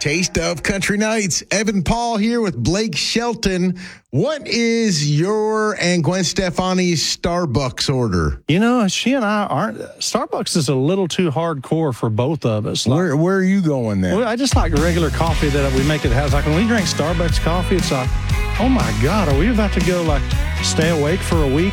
Taste of Country Nights. Evan Paul here with Blake Shelton. What is your and Gwen Stefani's Starbucks order? You know, she and I aren't. Starbucks is a little too hardcore for both of us. Where are you going then? Well, I just like regular coffee that we make at the house. Like when we drink Starbucks coffee, it's like, oh my God, are we about to go like stay awake for a week